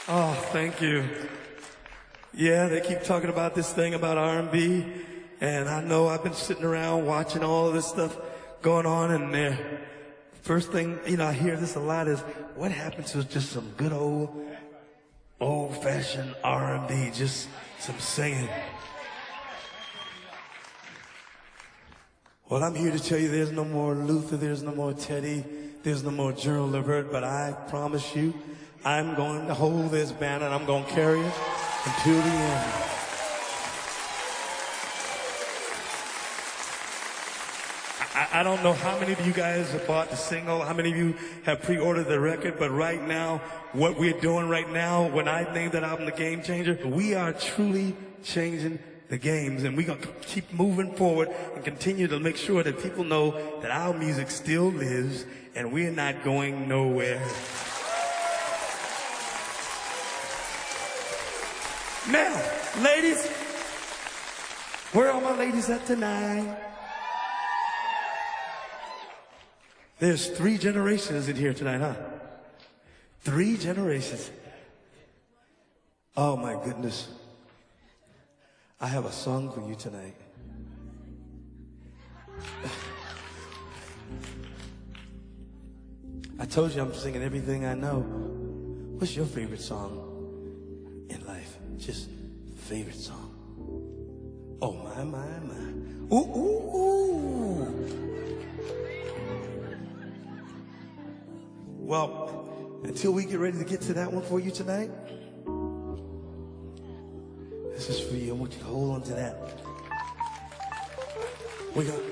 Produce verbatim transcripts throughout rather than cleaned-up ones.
Oh, thank you. Yeah, they keep talking about this thing about R and B, and I know I've been sitting around watching all of this stuff going on, and there. First thing, you know, I hear this a lot is, what happened to just some good old, old-fashioned R and B, just some singing? Well, I'm here to tell you there's no more Luther, there's no more Teddy, there's no more Gerald Levert, but I promise you, I'm going to hold this banner and I'm going to carry it until the end. I, I don't know how many of you guys have bought the single, how many of you have pre-ordered the record, but right now, what we're doing right now, when I named that album The Game Changer, we are truly changing the games, and we're going to keep moving forward and continue to make sure that people know that our music still lives and we're not going nowhere. Now, ladies, where are my ladies at tonight? There's three generations in here tonight, huh? Three generations. Oh my goodness. I have a song for you tonight. I told you I'm singing everything I know. What's your favorite song in life? Just favorite song. Oh my, my, my. Ooh, ooh, ooh. Well, until we get ready to get to that one for you tonight, this is for you. I want you to hold on to that. We got.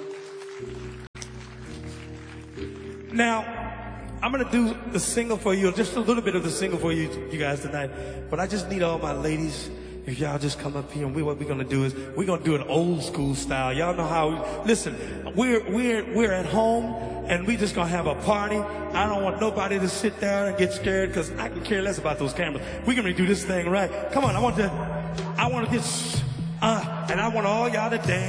Now, I'm gonna do the single for you, just a little bit of the single for you, you guys tonight. But I just need all my ladies. If y'all just come up here, and we, what we're gonna do is we're gonna do it old school style. Y'all know how. Listen, we're we're we're at home, and we just gonna have a party. I don't want nobody to sit down and get scared, because I can care less about those cameras. We're gonna do this thing right. Come on, I want to. I want to get, uh, and I want all y'all to dance.